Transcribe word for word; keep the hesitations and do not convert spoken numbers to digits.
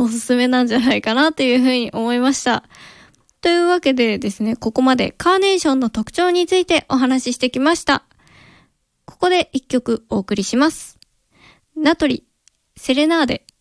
おすすめなんじゃないかなというふうに思いました。というわけでですね、ここまでカーネーションの特徴についてお話ししてきました。ここで一曲お送りします。ナトリ、セレナーデ。